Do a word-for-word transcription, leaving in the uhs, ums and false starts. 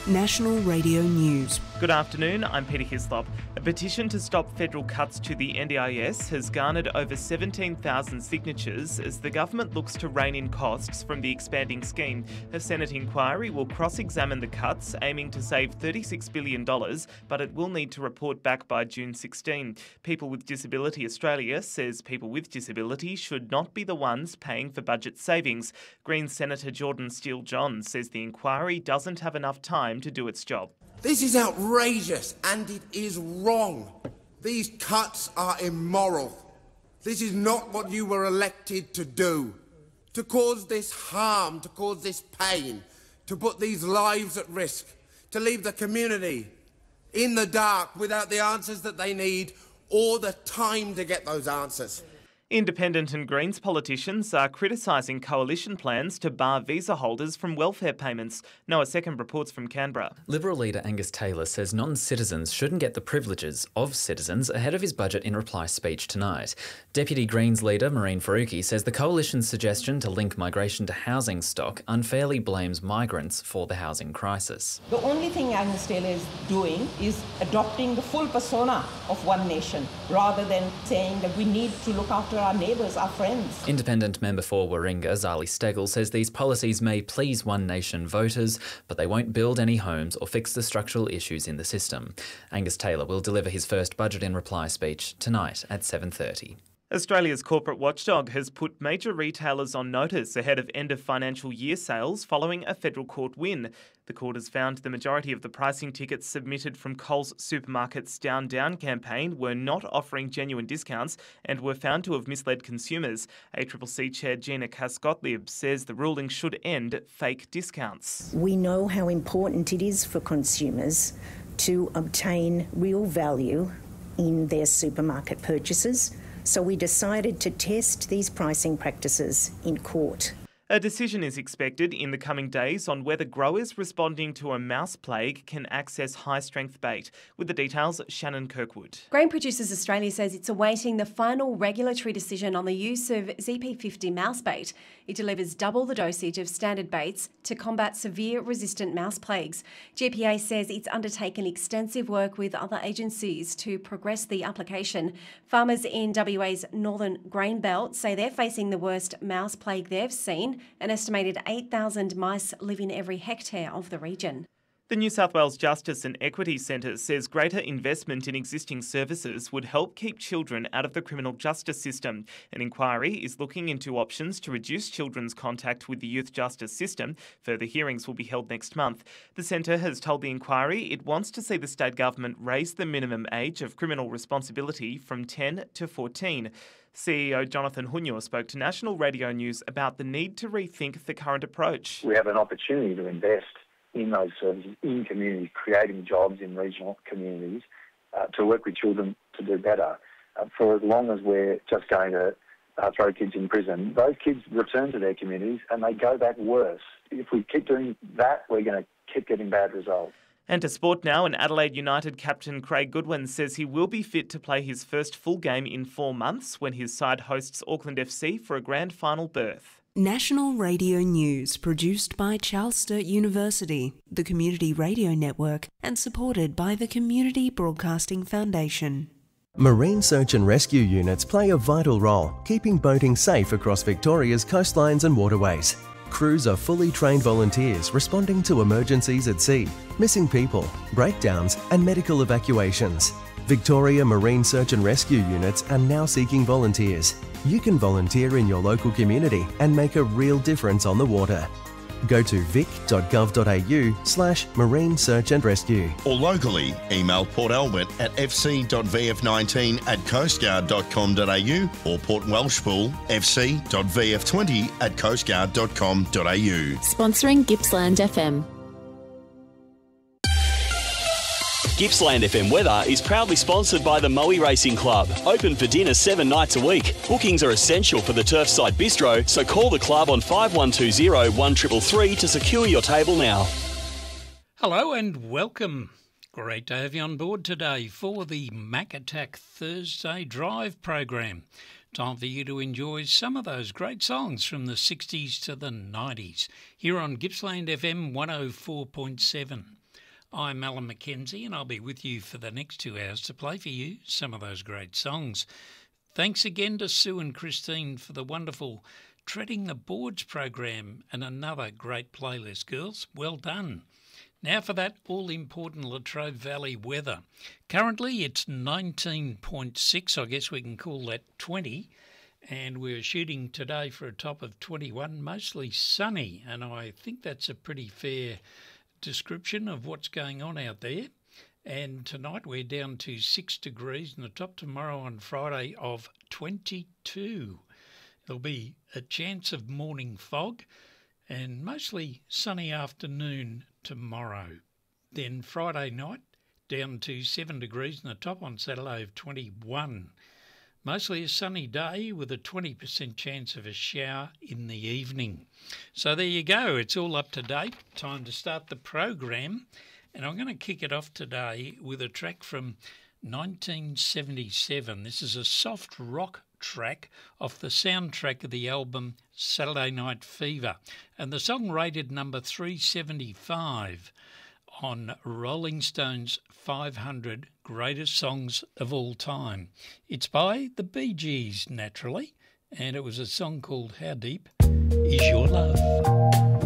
National Radio News. Good afternoon, I'm Peter Hislop. A petition to stop federal cuts to the N D I S has garnered over seventeen thousand signatures as the government looks to rein in costs from the expanding scheme. A Senate inquiry will cross-examine the cuts, aiming to save thirty-six billion dollars, but it will need to report back by June sixteenth. People with Disability Australia says people with disability should not be the ones paying for budget savings. Greens Senator Jordan Steele-John says the inquiry doesn't have enough time to do its job. This is outrageous and it is wrong. These cuts are immoral. This is not what you were elected to do. To cause this harm, to cause this pain, to put these lives at risk, to leave the community in the dark without the answers that they need or the time to get those answers. Independent and Greens politicians are criticising coalition plans to bar visa holders from welfare payments. Noah Second reports from Canberra. Liberal leader Angus Taylor says non-citizens shouldn't get the privileges of citizens ahead of his budget in reply speech tonight. Deputy Greens leader Mehreen Faruqi says the coalition's suggestion to link migration to housing stock unfairly blames migrants for the housing crisis. The only thing Angus Taylor is doing is adopting the full persona of One Nation rather than saying that we need to look after our neighbours, our friends. Independent member for Warringah, Zali Stegel, says these policies may please One Nation voters, but they won't build any homes or fix the structural issues in the system. Angus Taylor will deliver his first budget in reply speech tonight at seven thirty. Australia's corporate watchdog has put major retailers on notice ahead of end of financial year sales following a federal court win. The court has found the majority of the pricing tickets submitted from Coles Supermarket's Down Down campaign were not offering genuine discounts and were found to have misled consumers. A C C C Chair Gina Cass-Gottlieb says the ruling should end fake discounts. We know how important it is for consumers to obtain real value in their supermarket purchases. So we decided to test these pricing practices in court. A decision is expected in the coming days on whether growers responding to a mouse plague can access high-strength bait. With the details, Shannon Kirkwood. Grain Producers Australia says it's awaiting the final regulatory decision on the use of Z P fifty mouse bait. It delivers double the dosage of standard baits to combat severe resistant mouse plagues. G P A says it's undertaken extensive work with other agencies to progress the application. Farmers in W A's northern grain belt say they're facing the worst mouse plague they've seen. An estimated eight thousand mice live in every hectare of the region. The New South Wales Justice and Equity Centre says greater investment in existing services would help keep children out of the criminal justice system. An inquiry is looking into options to reduce children's contact with the youth justice system. Further hearings will be held next month. The centre has told the inquiry it wants to see the state government raise the minimum age of criminal responsibility from ten to fourteen. C E O Jonathan Hunyor spoke to National Radio News about the need to rethink the current approach. We have an opportunity to invest in those services, in communities, creating jobs in regional communities, uh, to work with children to do better. Uh, for as long as we're just going to uh, throw kids in prison, those kids return to their communities and they go back worse. If we keep doing that, we're going to keep getting bad results. And to sport now, and Adelaide United captain Craig Goodwin says he will be fit to play his first full game in four months when his side hosts Auckland F C for a grand final berth. National Radio News, produced by Charles Sturt University, the Community Radio Network, and supported by the Community Broadcasting Foundation. Marine search and rescue units play a vital role, keeping boating safe across Victoria's coastlines and waterways. Crews are fully trained volunteers responding to emergencies at sea, missing people, breakdowns, and medical evacuations. Victoria Marine Search and Rescue units are now seeking volunteers. You can volunteer in your local community and make a real difference on the water. Go to vic.gov.au slash marine search and rescue. Or locally, email Port Albert at fc.vf19 at coastguard.com.au or Port Welshpool fc.vf20 at coastguard.com.au. Sponsoring Gippsland F M. Gippsland F M weather is proudly sponsored by the Moe Racing Club. Open for dinner seven nights a week. Bookings are essential for the Turfside Bistro, so call the club on five one two zero, one three three three to secure your table now. Hello and welcome. Great to have you on board today for the Mac Attack Thursday Drive program. Time for you to enjoy some of those great songs from the sixties to the nineties here on Gippsland F M one oh four point seven. I'm Alan McKenzie, and I'll be with you for the next two hours to play for you some of those great songs. Thanks again to Sue and Christine for the wonderful Treading the Boards program and another great playlist, girls. Well done. Now for that all-important Latrobe Valley weather. Currently it's nineteen point six, I guess we can call that twenty, and we're shooting today for a top of twenty-one, mostly sunny, and I think that's a pretty fair description of what's going on out there. And tonight we're down to six degrees and a top tomorrow on Friday of twenty-two. There'll be a chance of morning fog and mostly sunny afternoon tomorrow. Then Friday night down to seven degrees and a top on Saturday of twenty-one. Mostly a sunny day with a twenty percent chance of a shower in the evening. So there you go. It's all up to date. Time to start the program. And I'm going to kick it off today with a track from nineteen seventy-seven. This is a soft rock track off the soundtrack of the album Saturday Night Fever. And the song rated number three seventy-five on Rolling Stone's five hundred Greatest Songs of All Time. It's by the Bee Gees, naturally, and it was a song called How Deep Is Your Love?